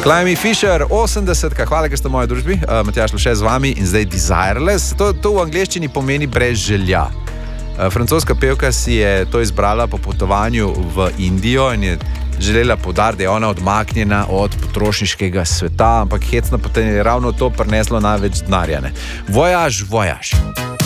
Climby Fisher, 80, hvala, ker ste v moji družbi. Matjaž Loše z vami in zdaj Desireless. To v angleščini pomeni brez želja. Francoska pevka si je to izbrala po potovanju v Indijo in je želela poudariti, da je ona odmaknjena od potrošniškega sveta, ampak hecno potem je ravno to prineslo največ denarja. Vojaž.